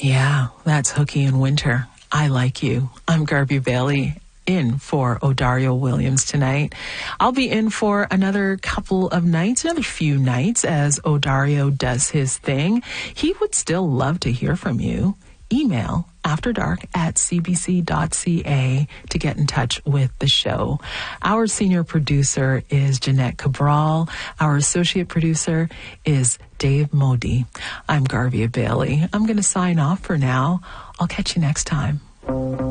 Yeah, that's Hooky in Winter. I Like You. I'm Garvey Bailey, in for O'Dario Williams tonight. I'll be in for another few nights as O'Dario does his thing. He would still love to hear from you. Email afterdark@cbc.ca to get in touch with the show. Our senior producer is Jeanette Cabral. Our associate producer is Dave Modi. I'm Garvey Bailey. I'm going to sign off for now. I'll catch you next time.